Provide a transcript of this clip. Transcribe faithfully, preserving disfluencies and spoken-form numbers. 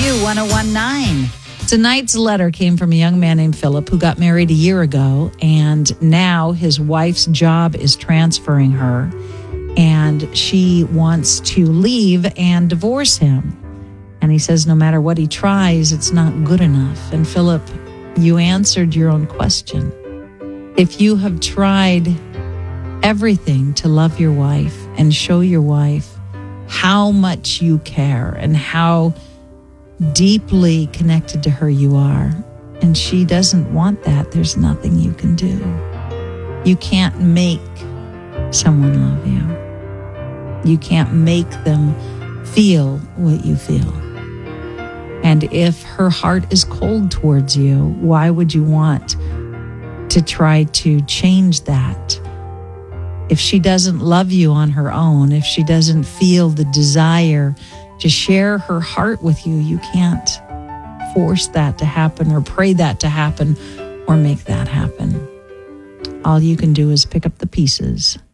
W one oh one point nine. Tonight's letter came from a young man named Philip who got married a year ago, and now his wife's job is transferring her, and she wants to leave and divorce him. And he says no matter what he tries, it's not good enough. And Philip, you answered your own question. If you have tried everything to love your wife and show your wife how much you care and how deeply connected to her you are, and she doesn't want that, there's nothing you can do. You can't make someone love you. You can't make them feel what you feel. And if her heart is cold towards you, why would you want to try to change that? If she doesn't love you on her own, if she doesn't feel the desire to share her heart with you, you can't force that to happen or pray that to happen or make that happen. All you can do is pick up the pieces